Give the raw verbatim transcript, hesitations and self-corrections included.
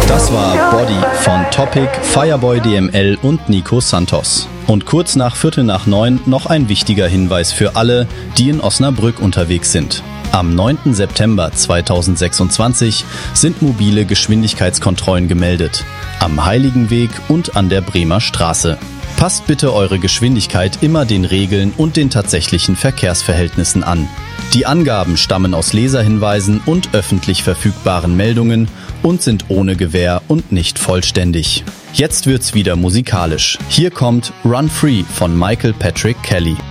Das war Body von Topic, Fireboy D M L und Nico Santos. Und kurz nach Viertel nach neun noch ein wichtiger Hinweis für alle, die in Osnabrück unterwegs sind. Am neunten September zweitausendsechsundzwanzig sind mobile Geschwindigkeitskontrollen gemeldet. Am Heiligenweg und an der Bremer Straße. Passt bitte eure Geschwindigkeit immer den Regeln und den tatsächlichen Verkehrsverhältnissen an. Die Angaben stammen aus Leserhinweisen und öffentlich verfügbaren Meldungen und sind ohne Gewähr und nicht vollständig. Jetzt wird's wieder musikalisch. Hier kommt Run Free von Michael Patrick Kelly.